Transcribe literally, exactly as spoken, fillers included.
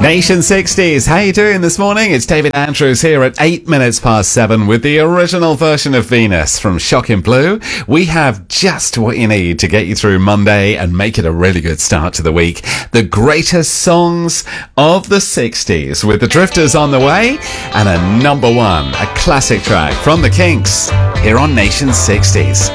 Nation sixties, how you doing this morning? It's David Andrews here at eight minutes past seven with the original version of Venus from Shocking Blue. We have just what you need to get you through Monday and make it a really good start to the week. The greatest songs of the sixties with the Drifters on the way and a number one, a classic track from the Kinks here on Nation sixties.